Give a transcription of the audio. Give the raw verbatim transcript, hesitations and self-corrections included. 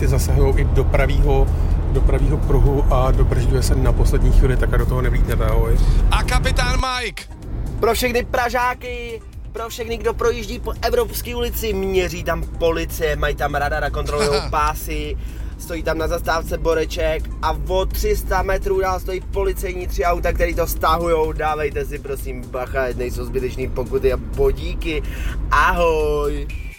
ty zasahují i do pravýho, do pravýho pruhu a dobržďuje se na poslední chvíli, tak a do toho nevlítnete, ahoj. A kapitán Mike. Pro všechny Pražáky, pro všechny, kdo projíždí po Evropské ulici, měří tam policie, mají tam radar a kontrolují pásy, stojí tam na zastávce Boreček a o tři sta metrů dál stojí policejní tři auta, který to stahujou. Dávejte si prosím bacha, nejsou zbytečný pokuty a bodíky. Ahoj!